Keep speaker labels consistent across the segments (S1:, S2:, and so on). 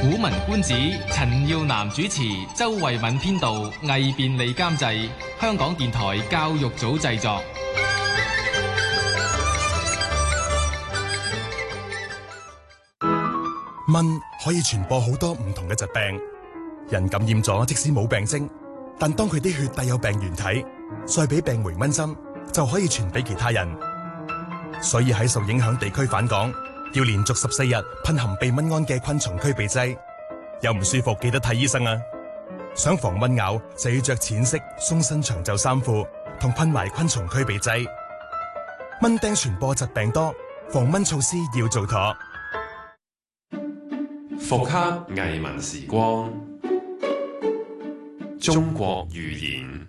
S1: 古文觀止，陳耀南主持，周慧敏編導，魏便利監製，香港電台教育組製作。
S2: 蚊可以傳播好多唔同嘅疾病，人感染咗即使冇病徵，但當佢啲血帶有病原體，再俾病媒蚊針，就可以傳俾其他人。所以喺受影響地區返港，要連續14日噴含避蚊胺嘅昆蟲驅避劑。有唔舒服記得睇醫生啊！想防蚊咬就要着淺色鬆身長袖衫褲，同噴埋昆蟲驅避劑。蚊叮傳播疾病多，防蚊措施要做妥。
S3: 復刻藝文時光，中國寓言。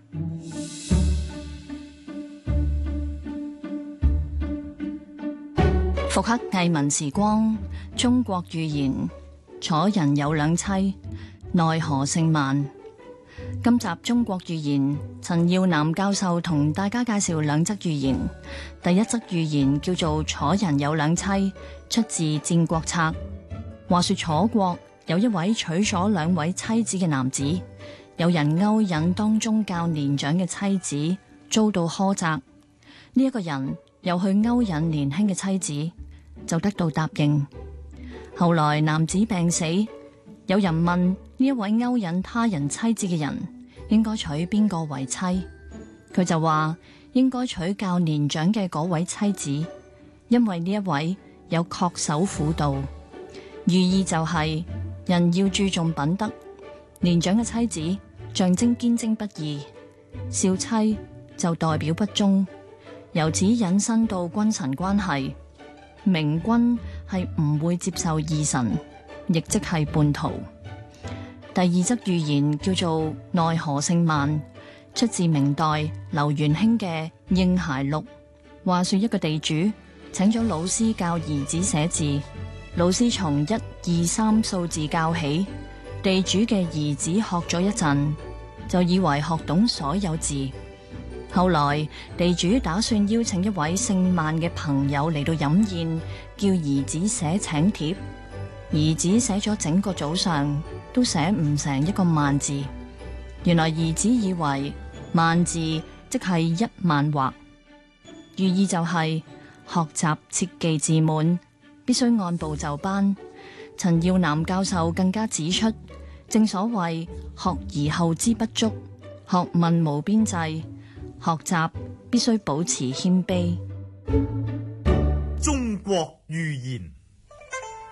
S4: 復刻藝文時光，中國寓言。楚人有兩妻，奈何姓萬。今集中國寓言，陳耀南教授同大家介紹兩則寓言。第一則寓言叫做《楚人有兩妻》，出自《戰國策》。話說楚國有一位娶咗兩位妻子嘅男子，有人勾引當中較年長嘅妻子，遭到苛責。呢一個人又去勾引年輕嘅妻子，就得到答應。後來男子病死，有人問呢一位勾引他人妻子嘅人應該娶邊個為妻，佢就話應該娶較年長嘅嗰位妻子，因為呢一位有恪守婦道。寓意就係人要注重品德，年長嘅妻子象徵堅貞不移，少妻就代表不忠，由此引申到君臣關係。明君係唔會接受二臣，亦即係叛徒。第二則寓言叫做《奈何姓萬》，出自明代劉元興嘅《應諧錄》。話說一個地主請咗老師教兒子寫字，老師從1、2、3數字教起，地主嘅兒子學咗一陣，就以為學懂所有字。後來地主打算邀請一位姓萬嘅朋友嚟到飲宴，叫兒子寫請帖。兒子寫咗整個早上都寫唔成一個萬字。原來兒子以為萬字即係1萬畫，寓意就係學習切忌自滿，必須按部就班。陳耀南教授更加指出，正所謂學而後知不足，學問無邊際，學習必須保持謙卑。
S5: 中國寓言。